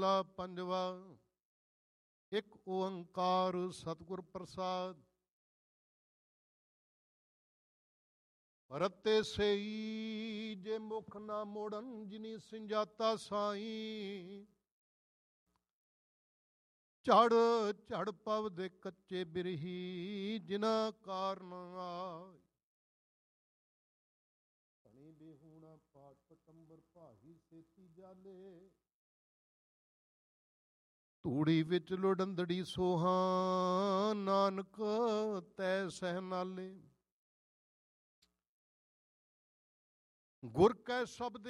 ਮਹਲਾ ਪੰਜਵਾ। ਇੱਕ ਓੰਕਾਰ ਸਤਿਗੁਰ ਪ੍ਰਸਾਦ। ਰਤੇ ਸਈ ਜੇ ਮੁਖ ਨਾ ਮੋੜਨ, ਜਿਨੀ ਸੰਜਾਤਾ ਸਾਈ। ਝੜ ਝੜ ਪਵ ਦੇ ਕੱਚੇ ਬਿਰਹੀ, ਜਿਨਾ ਕਾਰਨ ਆਈ। ਧਣੀ ਬਿਹੂਣਾ ਪਾਟ ਪਟੰਬਰ, ਭਾਗੀ ਸੇਤੀ ਜਾਲੇ। ਧੂੜੀ ਵਿੱਚ ਲੋੜੰਦੜੀ ਸੋਹਾਂ, ਨਾਨਕ ਤੈ ਸਹਿ ਨਾਲੇ। ਗੁਰ ਕੈ ਸ਼ਬਦ